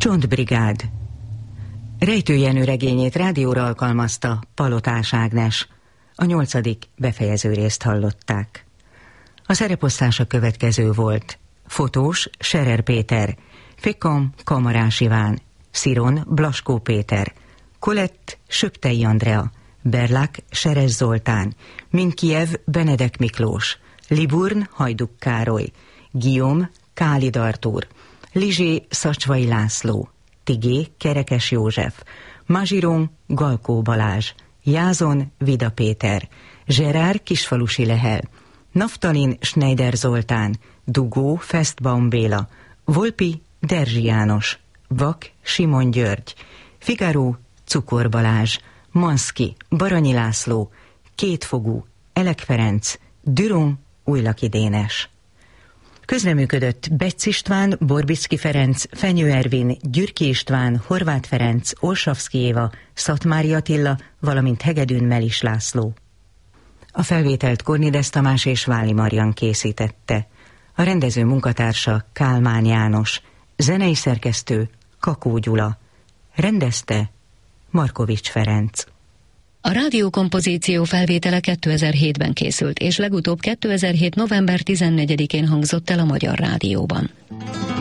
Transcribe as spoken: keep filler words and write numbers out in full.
Csontbrigád. Rejtő Jenő regényét rádióra alkalmazta Palotás Ágnes. A nyolcadik befejező részt hallották. A szereposztás a következő volt. Fotós Scherer Péter, Fékam Kamarás Iván, Sziron Blaskó Péter, Kolett Söptei Andrea, Berlák Seres Zoltán, Minkiev Benedek Miklós, Liburn Hajduk Károly, Guillaume Kálid Artúr, Lizsé Szacsvai László, Tigé Kerekes József, Mazsiron Galkó Balázs, Jázon Vida Péter, Zserár Kisfalusi Lehel, Naftalin Schneider Zoltán, Dugó Festbaum Béla, Volpi Derzsi János, Vak Simon György, Figaro Cukor Balázs, Manszki Baranyi László, Kétfogú Elek Ferenc, Düron Újlaki Dénes. Közreműködött Becz István, Borbicki Ferenc, Fenyő Ervin, Gyürki István, Horváth Ferenc, Olsavszky Éva, Szatmári Attila, valamint Hegedűn Melis László. A felvételt Kornides Tamás és Váli Marian készítette. A rendező munkatársa Kálmán János, zenei szerkesztő Kakó Gyula, rendezte Markovics Ferenc. A rádiókompozíció felvétele kétezer-hétben készült, és legutóbb kétezer-hét november tizennegyedikén hangzott el a Magyar Rádióban.